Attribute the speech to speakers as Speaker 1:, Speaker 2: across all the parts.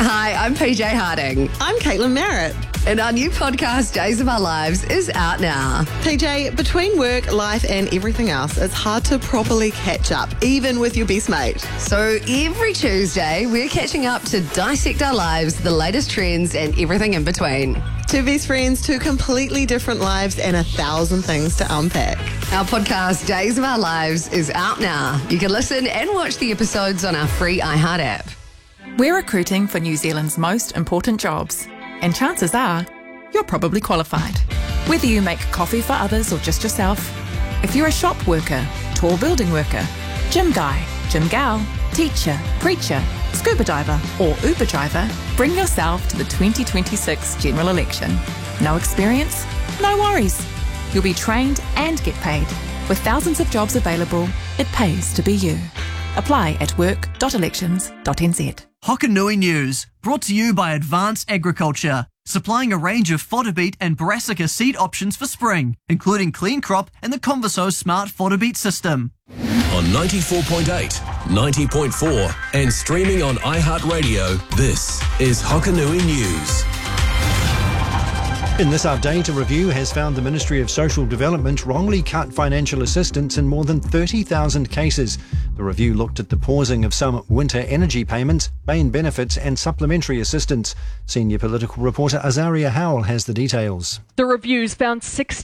Speaker 1: Hi, I'm PJ Harding.
Speaker 2: I'm Caitlin Merritt.
Speaker 1: And our new podcast, Days of Our Lives, is out now.
Speaker 2: PJ, between work, life and everything else, it's hard to properly catch up, even with your best mate.
Speaker 1: So every Tuesday, we're catching up to dissect our lives, the latest trends and everything in between.
Speaker 2: Two best friends, two completely different lives and 1,000 things to unpack.
Speaker 1: Our podcast, Days of Our Lives, is out now. You can listen and watch the episodes on our free iHeart app.
Speaker 3: We're recruiting for New Zealand's most important jobs, and chances are you're probably qualified. Whether you make coffee for others or just yourself, if you're a shop worker, tall building worker, gym guy, gym gal, teacher, preacher, scuba diver or Uber driver, bring yourself to the 2026 general election. No experience? No worries. You'll be trained and get paid. With thousands of jobs available, it pays to be you. Apply at work.elections.nz.
Speaker 4: Hokanui News, brought to you by Advanced Agriculture, supplying a range of fodder beet and brassica seed options for spring, including Clean Crop and the Converso Smart Fodder Beet System.
Speaker 5: On 94.8, 90.4 and streaming on iHeartRadio, this is Hokanui News.
Speaker 6: In this update, a review has found the Ministry of Social Development wrongly cut financial assistance in more than 30,000 cases. The review looked at the pausing of some winter energy payments, BAME benefits and supplementary assistance. Senior political reporter Azaria Howell has the details.
Speaker 7: The reviews found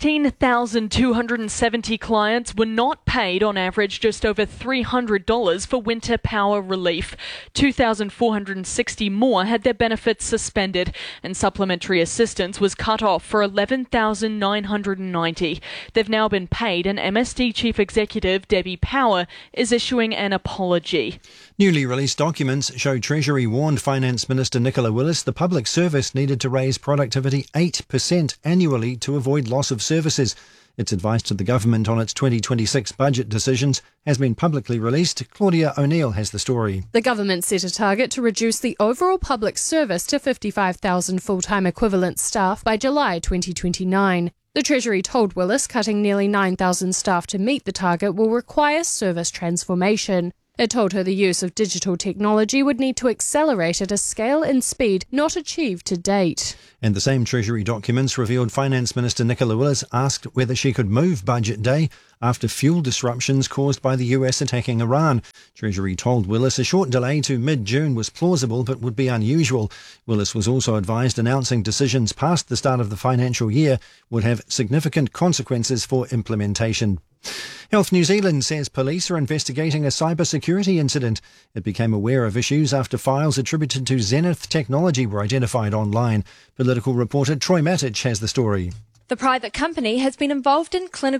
Speaker 7: 16,270 clients were not paid on average just over $300 for winter power relief. 2,460 more had their benefits suspended, and supplementary assistance was cut off for 11,990. They've now been paid, and MSD Chief Executive Debbie Power is issuing an apology.
Speaker 6: Newly released documents show Treasury warned Finance Minister Nicola Willis the public service needed to raise productivity 8% annually to avoid loss of services. Its advice to the government on its 2026 budget decisions has been publicly released. Claudia O'Neill has the story.
Speaker 8: The government set a target to reduce the overall public service to 55,000 full-time equivalent staff by July 2029. The Treasury told Willis cutting nearly 9,000 staff to meet the target will require service transformation. It told her the use of digital technology would need to accelerate at a scale and speed not achieved to date.
Speaker 6: And the same Treasury documents revealed Finance Minister Nicola Willis asked whether she could move Budget Day after fuel disruptions caused by the US attacking Iran. Treasury told Willis a short delay to mid-June was plausible but would be unusual. Willis was also advised announcing decisions past the start of the financial year would have significant consequences for implementation. Health New Zealand says police are investigating a cybersecurity incident. It became aware of issues after files attributed to Zenith Technology were identified online. Political reporter Troy Matic has the story.
Speaker 9: The private company has been involved in clinical